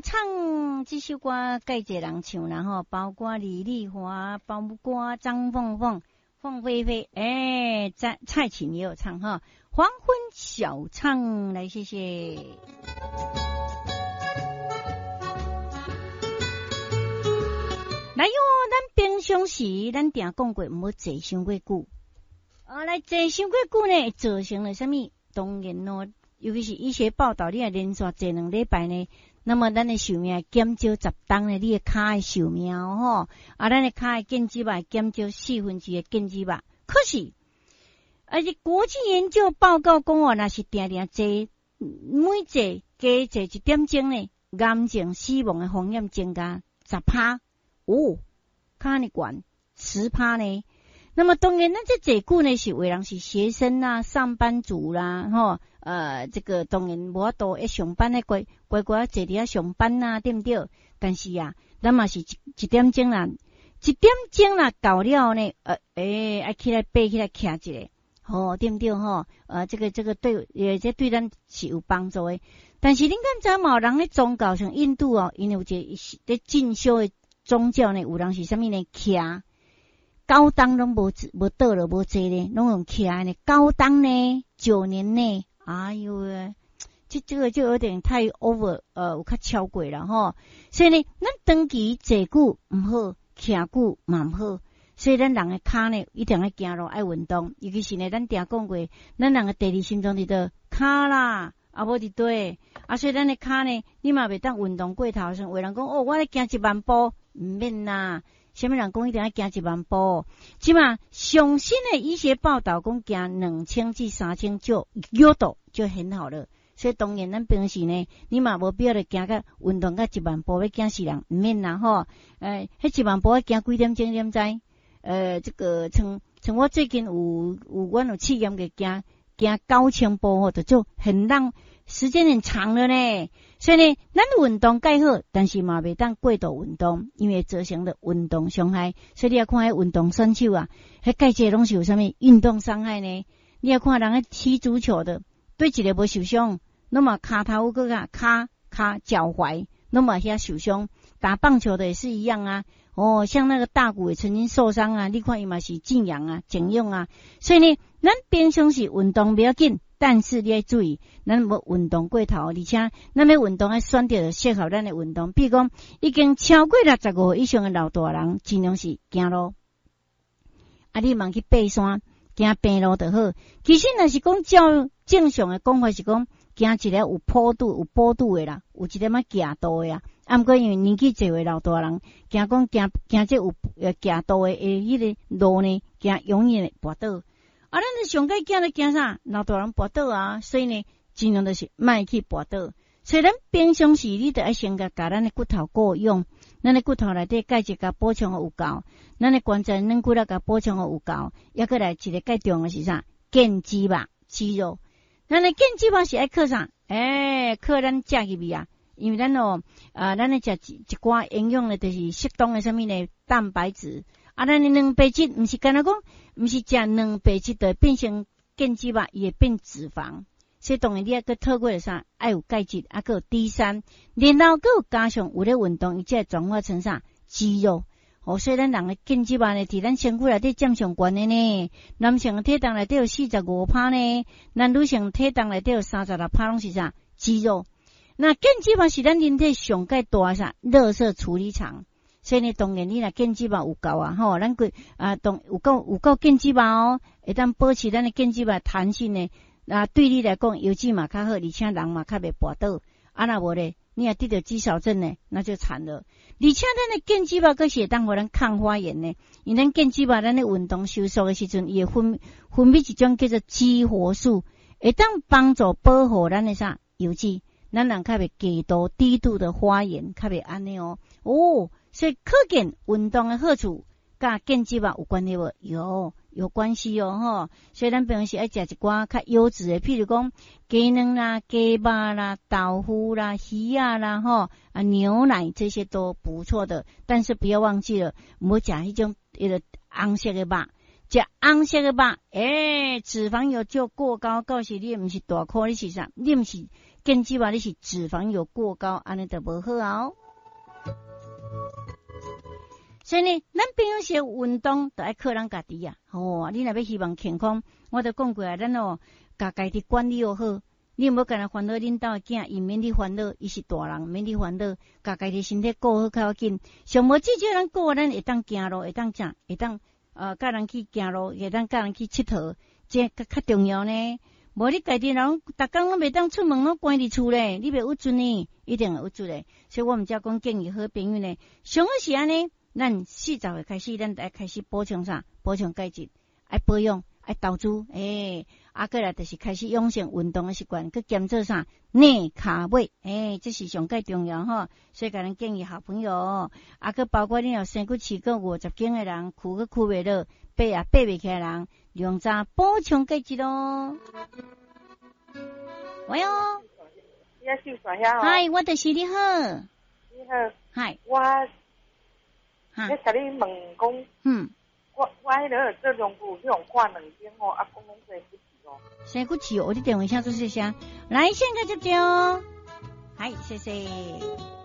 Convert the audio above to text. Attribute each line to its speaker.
Speaker 1: 唱这首歌，介侪人唱，然后包括李丽华，包括张凤凤、凤飞飞，蔡琴也有唱哈。黄昏小唱，来谢谢。来哟，咱平常时咱定讲过，唔好坐伤过久。来坐伤过久呢，造成了什么？当然咯，尤其是医学报道，你也连续坐2礼拜呢，那么咱的寿命减少10冬呢，你的脚的寿命吼，咱的脚的腱肌肉减少1/4的腱肌肉。可是，而且国际研究报告讲若是定定坐，每坐加坐1点钟呢，癌症死亡的风险增加10%。看你管10%呢？那么当然，咱这坐久呢是为人是学生啦、上班族啦，这个当然无法度上班的乖坐伫遐上班啦，对不对？但是咱嘛是一点钟啦，1点钟啦到了呢，爱起来爬起来徛一下，对不对？这个对，这对咱是有帮助的。但是恁敢知嘛？人咧宗教像印度因为有一个咧进修的宗教呢，有人是啥物呢？徛9冬拢无倒了，无坐呢，拢用徛呢。9冬呢，9年呢，哎呦喂，这个就有点太 over， 有较超过了吼。所以呢，咱长期坐久唔好，徛久嘛唔好。所以咱人的骹呢，一定要行路，爱运动。尤其是呢，咱定讲过，咱人的第二心脏伫倒骹啦，无伫对。所以咱的骹呢，你嘛袂当运动过头，像有人讲我咧行1万步，唔免啦。什么人讲一定要行1万步？即嘛上新的医学报道讲行2000至3000就有度就很好了。所以当然咱平时呢，你嘛无必要来行个运动个1万步要惊死人，唔免啦吼。迄1万步要行几点钟？点知？这个像我最近阮有试验个行9000步吼，就很让时间很长了呢。所以呢，咱运动介好，但是嘛袂当过度运动，因为造成了运动伤害。所以你要看迄运动选手迄介济拢是有啥物运动伤害呢？你要看人踢足球的，对一个无受伤，那么骹头个骹脚踝，那么遐受伤。打棒球的也是一样像那个大谷也曾经受伤你看伊嘛是静养静用所以呢，咱平常时运动不要紧。但是你要注意，咱无运动过头，而且咱要运动要选择适合咱的运动。比如讲，已经超过65岁以上的老大人，尽量是行路。你茫去爬山，行平路就好。其实若是讲照正常的讲法是讲，行一个有坡度的啦，有一点夹度的不过因为年纪侪位老大人，行这有夹度的迄个路呢，行容易跌倒。咱就上该行啥？老大人跌倒所以呢，尽量就是莫去跌倒。所以咱平常时你得要先甲咱的骨头够用，咱的骨头内底钙质甲补充有够，咱的关节软骨甲补充有够，抑个来一个介重要的是啥？腱肌肉、肌肉。咱的腱肌肉是爱靠啥？靠咱食入去因为咱咱咧食一寡营养的，就是适当的啥物呢？蛋白质。咱的蛋白质毋是干那讲，毋是食蛋白质的变成腱肌肉，伊会变脂肪。所以当然你要个透过啥？爱有钙质，还有 D3， 然后还有加上有咧运动，伊才会转化成啥？肌肉。所以咱人的腱肌肉呢，伫咱身躯内底占上悬的呢。男性的体重内底有 45% 呢，咱女性体重内底有 36% 拢是啥？肌肉。那腱肌肉是咱人体上介大啥？垃圾处理厂。所以呢，当然你若腱肌肉有够咱个有够腱肌肉会当保持咱的腱肌肉弹性呢。对你来讲，腰肌嘛较好，而且人嘛较袂跌倒。若无咧，你若得到肌少症呢，那就惨了。而且咱的腱肌肉佫是会当互咱抗发炎呢。因咱腱肌肉咱的运动收缩的时阵，伊会分泌一种叫做激活素，会当帮助保护咱的啥腰肌，咱人较袂低度的发炎，较袂安尼所以可见运动的好处甲腱肌肉有关系无？有关系所以咱平时爱食一寡较优质的，譬如讲鸡卵啦、鸡肉啦、豆腐啦、鱼啦牛奶这些都不错的。但是不要忘记了，唔好食迄种红色的肉。食红色的肉，脂肪油就过高，告诉你毋是大颗，你是啥？你毋是根基话你是脂肪有过高，安尼就无好哦。所以呢，咱平常时运动都爱靠咱家己啊。你若要希望健康，我都讲过啊，咱家己管理又好。你唔好干那烦恼恁兜囝，伊免你烦恼，伊是大人，免你烦恼，家己身体顾好较要紧。上无至少咱顾咱会当行路，会当食，会当甲人去行路，会当甲人去佚佗，这较重要呢。无你家己人，逐工拢袂当出门，拢关伫厝咧，你袂有准呢，一定会有准咧。所以我们才讲建议好朋友呢，上好是安尼，咱40岁开始，咱爱开始补充啥？补充钙质，爱保养。爱投资，过来就是开始养成运动的习惯，去减做啥内卡位，这是上介重要吼。所以甲咱建议好朋友，个包括你有生骨刺个50斤的人，躯袂落，爬也爬袂起来人，用啥补充钙质咯。喂哦，
Speaker 2: 你要秀耍遐哦。
Speaker 1: 嗨，我就是你好。
Speaker 2: 你好。
Speaker 1: 嗨。
Speaker 2: 我，甲你问讲。我迄个做两句，你用看2点哦，讲生骨刺哦。
Speaker 1: 生骨刺哦，你电话声做谢谢。来，现在就接哦。嗨，谢谢。